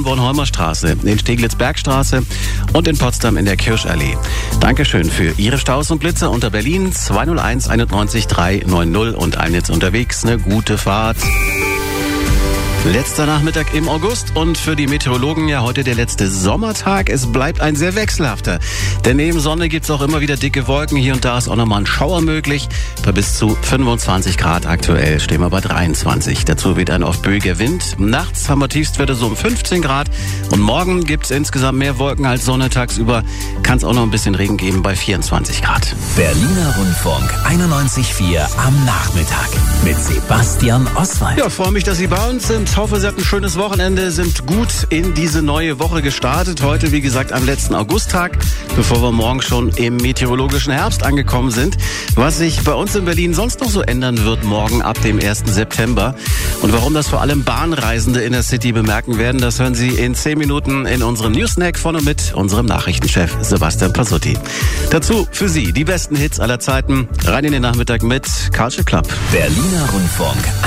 Bornholmer Straße, in Steglitz Bergstraße und in Potsdam in der Kirschallee. Dankeschön für Ihre Staus und Blitzer unter Berlin 201 91 390 und allen jetzt unterwegs eine gute Fahrt. Letzter Nachmittag im August und für die Meteorologen ja heute der letzte Sommertag. Es bleibt ein sehr wechselhafter. Denn neben Sonne gibt's auch immer wieder dicke Wolken. Hier und da ist auch nochmal ein Schauer möglich. Bei bis zu 25 Grad aktuell stehen wir bei 23. Dazu weht ein oft böiger Wind. Nachts haben wir Tiefstwerte so um 15 Grad. Und morgen gibt's insgesamt mehr Wolken als Sonne. Tagsüber kann es auch noch ein bisschen Regen geben bei 24 Grad. Berliner Rundfunk 91.4 am Nachmittag mit Sebastian Oswald. Ja, freue mich, dass Sie bei uns sind. Hoffe, Sie hatten ein schönes Wochenende, sind gut in diese neue Woche gestartet. Heute, wie gesagt, am letzten Augusttag, bevor wir morgen schon im meteorologischen Herbst angekommen sind. Was sich bei uns in Berlin sonst noch so ändern wird morgen ab dem 1. September und warum das vor allem Bahnreisende in der City bemerken werden, das hören Sie in 10 Minuten in unserem Newsnack von und mit unserem Nachrichtenchef Sebastian Passutti. Dazu für Sie die besten Hits aller Zeiten. Rein in den Nachmittag mit Culture Club. Berliner Rundfunk